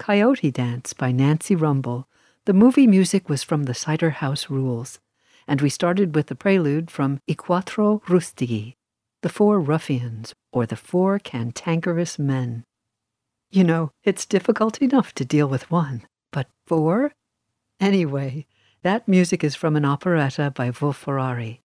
Coyote Dance by Nancy Rumbel. The movie music was from the Cider House Rules, and we started with the prelude from I Quattro Rustighi, the Four Ruffians, or the Four Cantankerous Men. You know, it's difficult enough to deal with one, but four? Anyway, that music is from an operetta by Wolf-Ferrari.